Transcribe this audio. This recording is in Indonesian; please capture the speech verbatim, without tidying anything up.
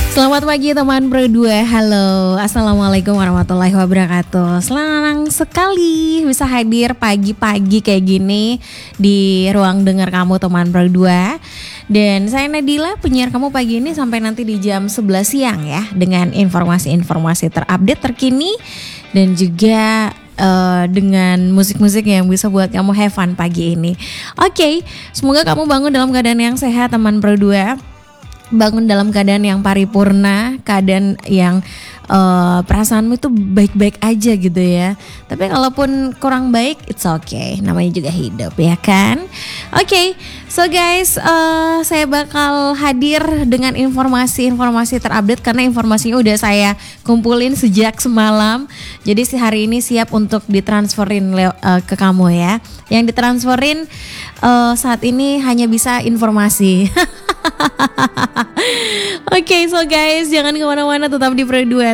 Selamat pagi teman berdua, halo, assalamualaikum warahmatullahi wabarakatuh. Senang sekali bisa hadir pagi-pagi kayak gini di ruang dengar kamu teman berdua. Dan saya Nadila, penyiar kamu pagi ini sampai nanti di jam sebelas siang ya, dengan informasi-informasi terupdate terkini dan juga uh, dengan musik-musik yang bisa buat kamu have fun pagi ini. Oke, okay, semoga kamu bangun dalam keadaan yang sehat teman berdua. Bangun dalam keadaan yang paripurna, keadaan yang uh, perasaanmu itu baik-baik aja gitu ya. Tapi kalaupun kurang baik, it's okay. Namanya juga hidup ya kan. Oke, okay, so guys, uh, saya bakal hadir dengan informasi-informasi terupdate karena informasinya udah saya kumpulin sejak semalam. Jadi si hari ini siap untuk ditransferin le- uh, ke kamu ya. Yang ditransferin uh, saat ini hanya bisa informasi. Oke, okay, so guys, jangan kemana-mana, tetap di Pro dua.